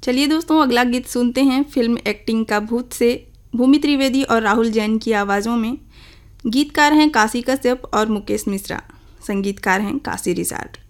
चलिए दोस्तों, अगला गीत सुनते हैं फिल्म एक्टिंग का भूत से भूमि त्रिवेदी और राहुल जैन की आवाज़ों में। गीतकार हैं काशी कश्यप और मुकेश मिश्रा, संगीतकार हैं काशी रिसार्ट।